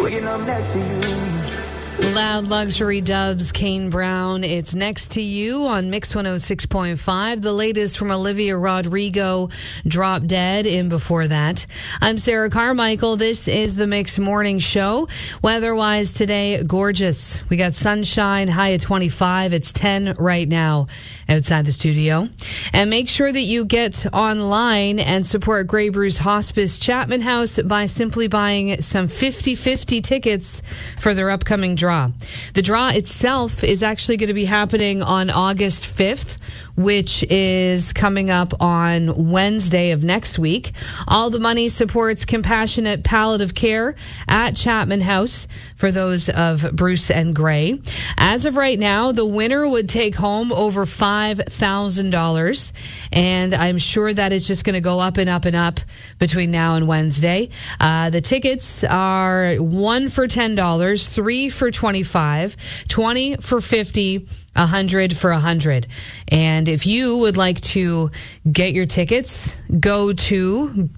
waking up next to you. Loud Luxury Dubs, Kane Brown. It's Next to You on Mix 106.5. The latest from Olivia Rodrigo, Drop Dead, in before that. I'm Sarah Carmichael. This is the Mix Morning Show. Weather-wise today, gorgeous. We got sunshine, high at 25. It's 10 right now outside the studio. And make sure that you get online and support Grey Bruce Hospice Chapman House by simply buying some 50/50 tickets for their upcoming draw. The draw itself is actually going to be happening on August 5th, which is coming up on Wednesday of next week. All the money supports compassionate palliative care at Chapman House for those of Bruce and Gray. As of right now, the winner would take home over $5,000, and I'm sure that is just going to go up and up and up between now and Wednesday. The tickets are 1 for $10, 3 for $25, 20 for $50, 100 for $100. And if you would like to get your tickets, go to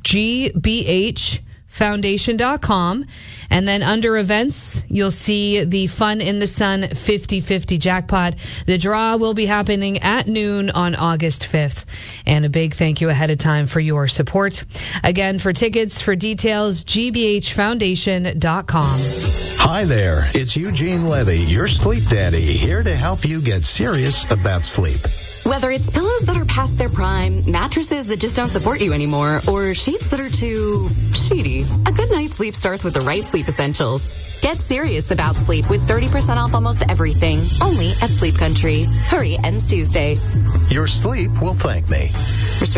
gbhfoundation.com, and then under events, you'll see the Fun in the Sun 50/50 jackpot. The draw will be happening at noon on August 5th. And a big thank you ahead of time for your support. Again, for tickets, for details, gbhfoundation.com. Hi there, it's Eugene Levy, your sleep daddy, here to help you get serious about sleep. Whether it's pillows that are past their prime, mattresses that just don't support you anymore, or sheets that are too sheety, a good night's sleep starts with the right sleep essentials. Get serious about sleep with 30% off almost everything, only at Sleep Country. Hurry, ends Tuesday. Your sleep will thank me.